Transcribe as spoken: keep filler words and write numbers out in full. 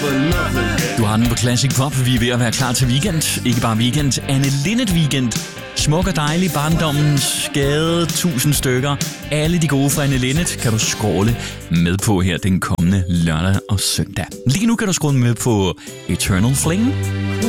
Du har den på Classic Pop. Vi er ved at være klar til weekend. Ikke bare weekend, Anne Linnet weekend. Smuk og dejlig, barndommens gade, tusind stykker. Alle de gode fra Anne Linnet kan du scrolle med på her den kommende lørdag og søndag. Lige nu kan du scrolle med på Eternal Flame,